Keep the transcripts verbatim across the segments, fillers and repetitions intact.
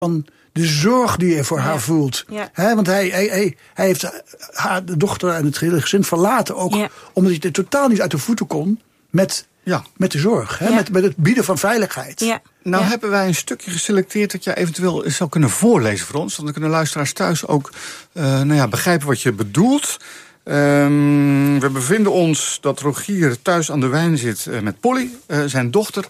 van de zorg die hij voor ja. haar voelt. Ja. He, want hij, hij, hij, hij heeft haar, de dochter en het hele gezin verlaten. Ook ja. omdat hij er totaal niet uit de voeten kon met, ja. met de zorg. He, ja. met, met het bieden van veiligheid. Ja. Nou ja. hebben wij een stukje geselecteerd dat jij eventueel zou kunnen voorlezen voor ons. Dan kunnen luisteraars thuis ook uh, nou ja, begrijpen wat je bedoelt. Um, we bevinden ons dat Rogier thuis aan de wijn zit uh, met Polly, uh, zijn dochter.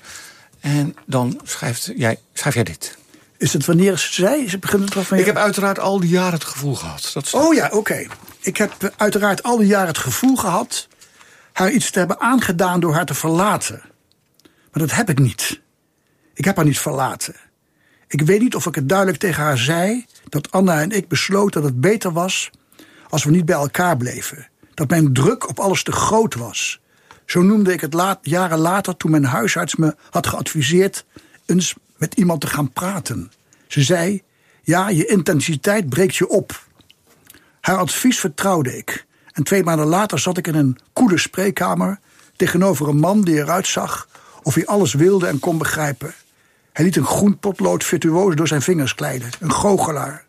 En dan schrijft jij, schrijf jij dit. Is het wanneer ze zei? Ze begint het van ik heb uiteraard al die jaren het gevoel gehad. Dat oh ja, oké. Okay. Ik heb uiteraard al die jaren het gevoel gehad haar iets te hebben aangedaan door haar te verlaten. Maar dat heb ik niet. Ik heb haar niet verlaten. Ik weet niet of ik het duidelijk tegen haar zei dat Anna en ik besloten dat het beter was als we niet bij elkaar bleven. Dat mijn druk op alles te groot was. Zo noemde ik het laat, jaren later toen mijn huisarts me had geadviseerd eens met iemand te gaan praten. Ze zei, ja, je intensiteit breekt je op. Haar advies vertrouwde ik. En twee maanden later zat ik in een koele spreekkamer tegenover een man die eruit zag of hij alles wilde en kon begrijpen. Hij liet een groen potlood virtuoos door zijn vingers glijden. Een goochelaar.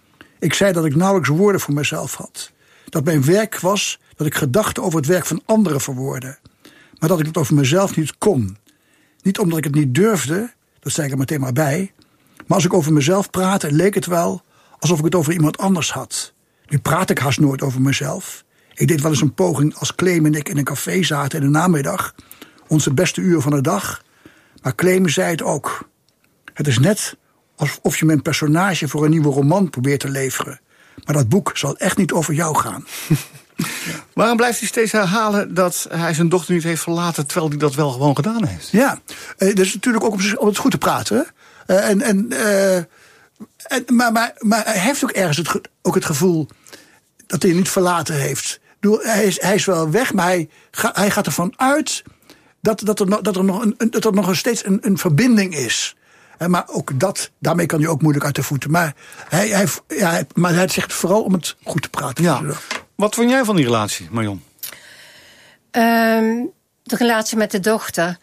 Ik zei dat ik nauwelijks woorden voor mezelf had. Dat mijn werk was dat ik gedachten over het werk van anderen verwoordde. Maar dat ik het over mezelf niet kon. Niet omdat ik het niet durfde, dat zei ik er meteen maar bij. Maar als ik over mezelf praatte, leek het wel alsof ik het over iemand anders had. Nu praat ik haast nooit over mezelf. Ik deed wel eens een poging als Clem en ik in een café zaten in de namiddag. Onze beste uur van de dag. Maar Clem zei het ook. Het is net alsof je mijn personage voor een nieuwe roman probeert te leveren. Maar dat boek zal echt niet over jou gaan. Ja. Waarom blijft hij steeds herhalen dat hij zijn dochter niet heeft verlaten, terwijl hij dat wel gewoon gedaan heeft? Ja, uh, dat is natuurlijk ook om, om het goed te praten. Uh, en, en, uh, en, maar, maar, maar hij heeft ook ergens het, ook het gevoel dat hij niet verlaten heeft. Hij is, hij is wel weg, maar hij, ga, hij gaat ervan uit dat, dat, er, nog, dat er nog, een, dat er nog steeds een, een verbinding is. Maar ook dat, daarmee kan hij ook moeilijk uit de voeten. Maar hij, hij, ja, maar hij zegt vooral om het goed te praten. Ja. Wat vond jij van die relatie, Marion? Um, de relatie met de dochter.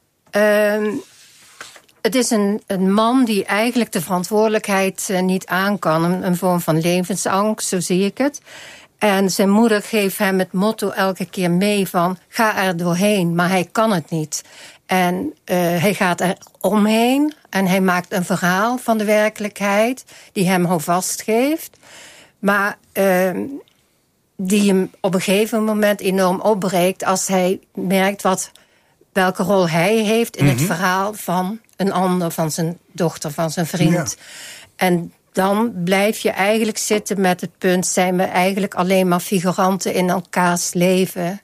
Um, het is een, een man die eigenlijk de verantwoordelijkheid uh, niet aan kan. Een, een vorm van levensangst, zo zie ik het. En zijn moeder geeft hem het motto elke keer mee van, ga er doorheen, maar hij kan het niet. En uh, hij gaat er omheen en hij maakt een verhaal van de werkelijkheid die hem houvast geeft. Maar uh, die hem op een gegeven moment enorm opbreekt als hij merkt wat, welke rol hij heeft in mm-hmm. het verhaal van een ander, van zijn dochter, van zijn vriend. Ja. En dan blijf je eigenlijk zitten met het punt, zijn we eigenlijk alleen maar figuranten in elkaars leven?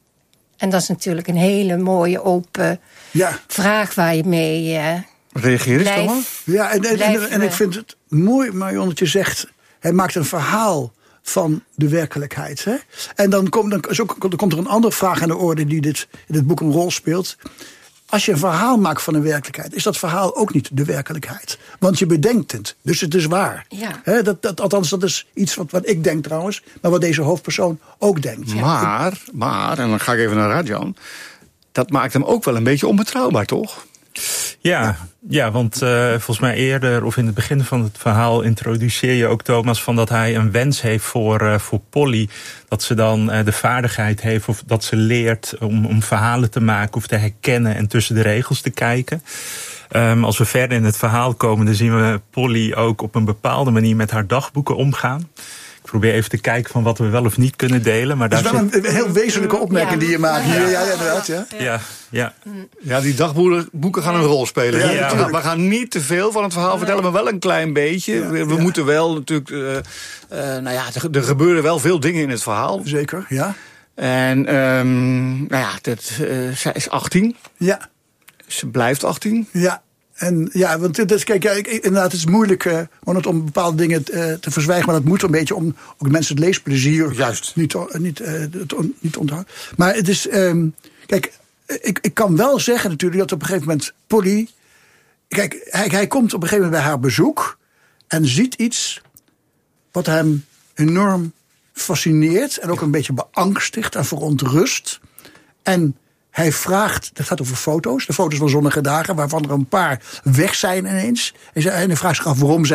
En dat is natuurlijk een hele mooie open ja. vraag waar je mee uh, reageer eens, Thomas? Ja, en, en, en, en ik vind het mooi, Marion, dat je zegt, hij maakt een verhaal van de werkelijkheid. Hè? En dan, kom, dan, zo, dan komt er een andere vraag aan de orde die dit, in dit boek een rol speelt. Als je een verhaal maakt van een werkelijkheid, is dat verhaal ook niet de werkelijkheid. Want je bedenkt het, dus het is waar. Ja. He, dat, dat, althans, dat is iets wat, wat ik denk trouwens, maar wat deze hoofdpersoon ook denkt. Maar, ik, maar, en dan ga ik even naar Rajan, dat maakt hem ook wel een beetje onbetrouwbaar, toch? Ja, ja, want uh, volgens mij eerder of in het begin van het verhaal introduceer je ook Thomas van dat hij een wens heeft voor, uh, voor Polly. Dat ze dan uh, de vaardigheid heeft of dat ze leert om, om verhalen te maken of te herkennen en tussen de regels te kijken. Um, als we verder in het verhaal komen, dan zien we Polly ook op een bepaalde manier met haar dagboeken omgaan. Ik probeer even te kijken van wat we wel of niet kunnen delen. Maar dat is daar wel zit... een heel wezenlijke opmerking ja. die je maakt. Ja, ja, ja, inderdaad, ja. Ja, ja. ja, die dagboeken gaan een rol spelen. Ja, ja. Ja. We gaan niet te veel van het verhaal nee. vertellen, maar wel een klein beetje. Ja, we ja. moeten wel natuurlijk... Uh, uh, nou ja, er, er gebeuren wel veel dingen in het verhaal. Zeker, ja. En um, nou ja, dat, uh, zij is achttien. Ja. Ze blijft achttien. Ja. En ja, want het is, kijk, ja, ik, inderdaad, het is moeilijk uh, om bepaalde dingen uh, te verzwijgen, maar dat moet een beetje om ook mensen het leesplezier Juist. niet, uh, niet, uh, te, niet onthouden. Maar het is, um, kijk, ik, ik kan wel zeggen natuurlijk dat op een gegeven moment Polly, kijk, hij, hij komt op een gegeven moment bij haar bezoek en ziet iets wat hem enorm fascineert en ook een beetje beangstigt en verontrust. En hij vraagt, dat gaat over foto's, de foto's van zonnige dagen, waarvan er een paar weg zijn ineens. En hij vraagt zich af waarom zij